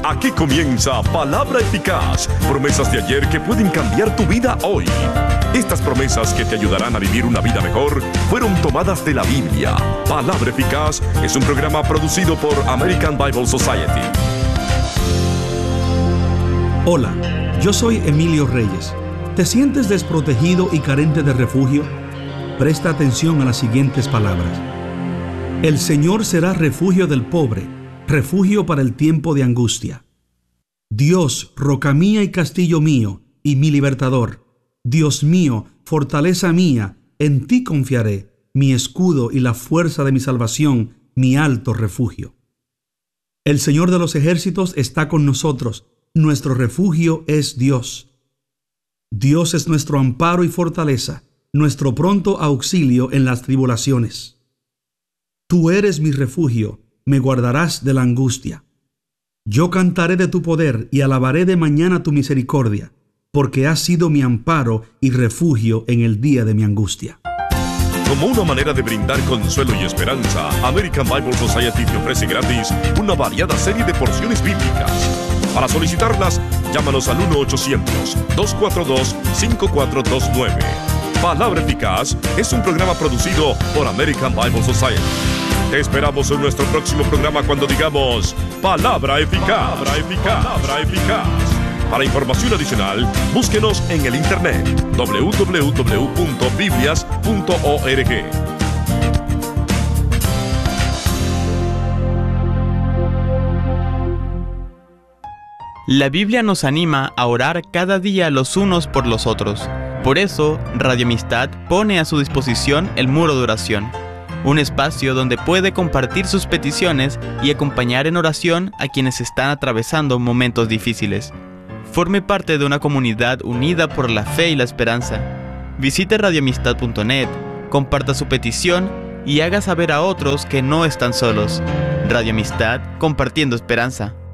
Aquí comienza Palabra Eficaz, promesas de ayer que pueden cambiar tu vida hoy. Estas promesas que te ayudarán a vivir una vida mejor fueron tomadas de la Biblia. Palabra Eficaz es un programa producido por American Bible Society. Hola, yo soy Emilio Reyes. ¿Te sientes desprotegido y carente de refugio? Presta atención a las siguientes palabras. El Señor será refugio del pobre, refugio para el tiempo de angustia. Dios, roca mía y castillo mío, y mi libertador. Dios mío, fortaleza mía, en ti confiaré, mi escudo y la fuerza de mi salvación, mi alto refugio. El Señor de los ejércitos está con nosotros, nuestro refugio es Dios. Dios es nuestro amparo y fortaleza, nuestro pronto auxilio en las tribulaciones. Tú eres mi refugio, me guardarás de la angustia. Yo cantaré de tu poder y alabaré de mañana tu misericordia, porque has sido mi amparo y refugio en el día de mi angustia. Como una manera de brindar consuelo y esperanza, American Bible Society te ofrece gratis una variada serie de porciones bíblicas. Para solicitarlas, llámanos al 1-800-242-5429. Palabra Eficaz es un programa producido por American Bible Society. Te esperamos en nuestro próximo programa cuando digamos Palabra Eficaz. Palabra Eficaz. Palabra Eficaz. Para información adicional, búsquenos en el internet www.biblias.org. La Biblia nos anima a orar cada día los unos por los otros. Por eso, Radio Amistad pone a su disposición el muro de oración, un espacio donde puede compartir sus peticiones y acompañar en oración a quienes están atravesando momentos difíciles. Forme parte de una comunidad unida por la fe y la esperanza. Visite radioamistad.net, comparta su petición y haga saber a otros que no están solos. Radio Amistad, compartiendo esperanza.